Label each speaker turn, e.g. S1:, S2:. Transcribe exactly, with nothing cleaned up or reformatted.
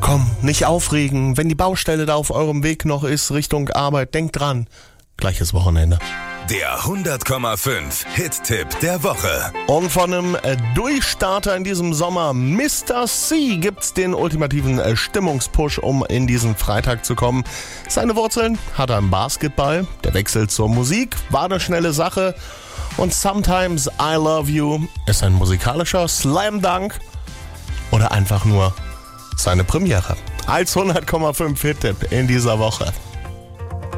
S1: Komm, nicht aufregen. Wenn die Baustelle da auf eurem Weg noch ist, Richtung Arbeit, denkt dran. Gleiches Wochenende.
S2: Der hundert Komma fünf Hit-Tipp der Woche.
S1: Und von einem äh, Durchstarter in diesem Sommer, Mister C, gibt's den ultimativen äh, Stimmungspush, um in diesen Freitag zu kommen. Seine Wurzeln hat er im Basketball, der Wechsel zur Musik war eine schnelle Sache und Sometimes I Love You ist ein musikalischer Slam Dunk oder einfach nur seine Premiere. Als hundert Komma fünf Hit-Tipp in dieser Woche.